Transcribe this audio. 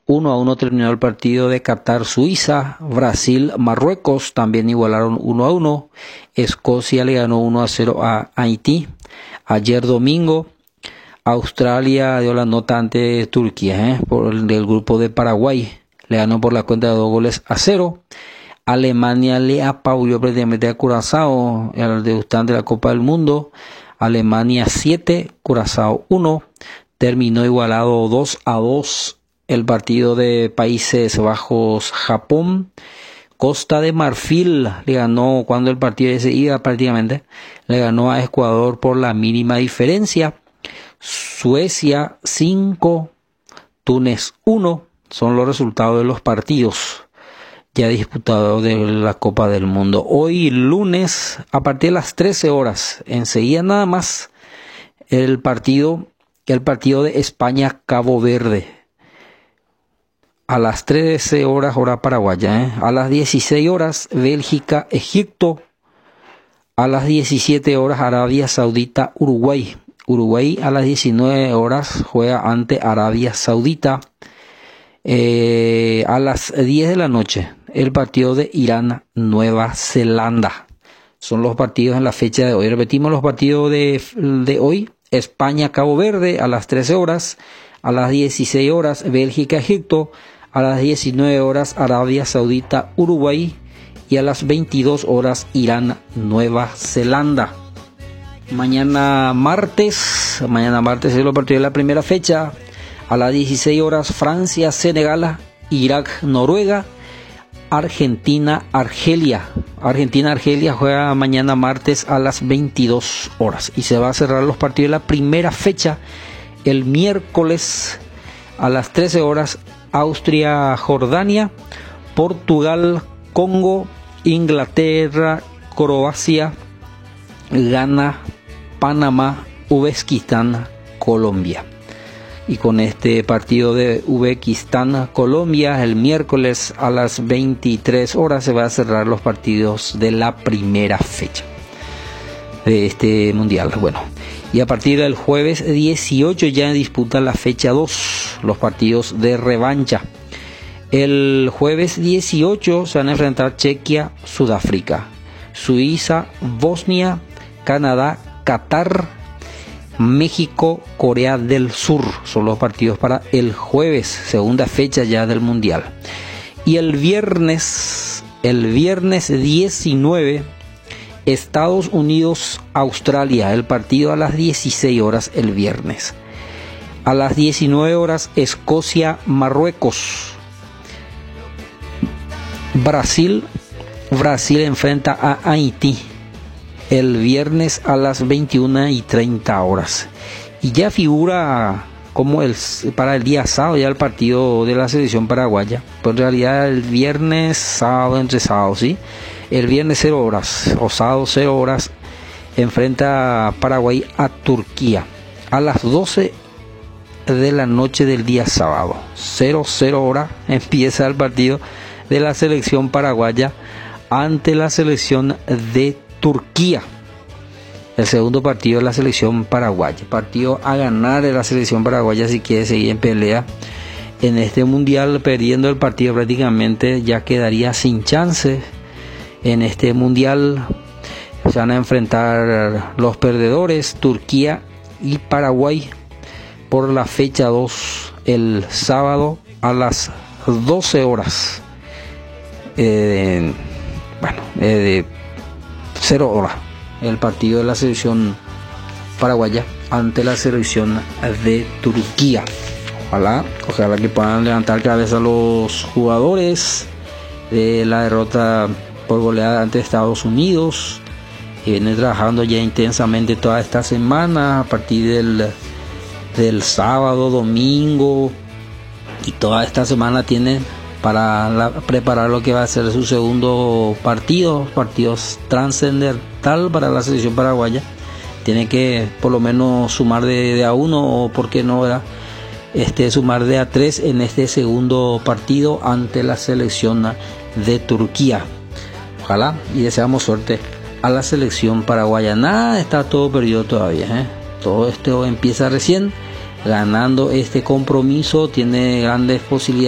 1-1 terminó el partido de Qatar-Suiza. Brasil-Marruecos también igualaron 1-1. Escocia le ganó 1-0 a Haití. Ayer domingo, Australia dio la nota ante Turquía, por el del grupo de Paraguay. Le ganó por la cuenta de 2-0. Alemania le apabulló prácticamente a Curazao, el debutante de la Copa del Mundo. Alemania 7, Curazao 1. Terminó igualado 2-2 el partido de Países Bajos-Japón. Costa de Marfil le ganó, cuando el partido se iba prácticamente, le ganó a Ecuador por la mínima diferencia. Suecia 5, Túnez 1 son los resultados de los partidos ya disputados de la Copa del Mundo. Hoy lunes, a partir de las 13 horas, enseguida nada más, el partido de España-Cabo Verde. A las 13 horas, hora paraguaya. A las 16 horas, Bélgica-Egipto. A las 17 horas, Arabia Saudita-Uruguay. Uruguay a las 19 horas juega ante Arabia Saudita. A las 10 de la noche, el partido de Irán-Nueva Zelanda. Son los partidos en la fecha de hoy. Repetimos los partidos de hoy. España-Cabo Verde a las 13 horas. A las 16 horas, Bélgica-Egipto. A las 19 horas, Arabia Saudita-Uruguay. Y a las 22 horas, Irán-Nueva Zelanda. Mañana martes es el partido de la primera fecha. A las 16 horas, Francia-Senegal, Irak-Noruega, Argentina-Argelia. Argentina-Argelia juega mañana martes a las 22 horas. Y se va a cerrar los partidos de la primera fecha el miércoles a las 13 horas. Austria-Jordania, Portugal-Congo, Inglaterra-Croacia, Ghana, Panamá, Uzbekistán, Colombia. Y con este partido de Uzbekistán-Colombia, el miércoles a las 23 horas se va a cerrar los partidos de la primera fecha de este mundial. Bueno, y a partir del jueves 18 ya disputa la fecha 2, los partidos de revancha. El jueves 18 se van a enfrentar Chequia, Sudáfrica, Suiza, Bosnia, Canadá, Qatar, México, Corea del Sur. Son los partidos para el jueves, segunda fecha ya del mundial. Y el viernes 19, Estados Unidos, Australia, el partido a las 16 horas el viernes. A las 19 horas, Escocia, Marruecos. Brasil enfrenta a Haití el viernes a las 21:30 horas. Y ya figura como para el día sábado ya el partido de la selección paraguaya. Pues en realidad el viernes, sábado, entre sábados, ¿sí? El viernes 0 horas o sábado 0 horas enfrenta Paraguay a Turquía. A las 12 de la noche del día sábado, 0 horas, empieza el partido de la selección paraguaya ante la selección de Turquía. El segundo partido de la selección paraguaya. Partido a ganar de la selección paraguaya si quiere seguir en pelea en este mundial. Perdiendo el partido prácticamente ya quedaría sin chance en este mundial. Se van a enfrentar los perdedores, Turquía y Paraguay, por la fecha 2 el sábado a las 12 horas. 0 horas el partido de la selección paraguaya ante la selección de Turquía. Ojalá que puedan levantar cabeza los jugadores de la derrota por goleada ante Estados Unidos. Y vienen trabajando ya intensamente toda esta semana a partir del sábado, domingo, y toda esta semana tienen para preparar lo que va a ser su segundo partidos trascendental para la selección paraguaya. Tiene que por lo menos sumar de a uno, o por qué no, ¿verdad? Sumar de a 3 en este segundo partido ante la selección de Turquía. Ojalá y deseamos suerte a la selección paraguaya. Nada está todo perdido todavía, Todo esto empieza recién. Ganando este compromiso tiene grandes posibilidades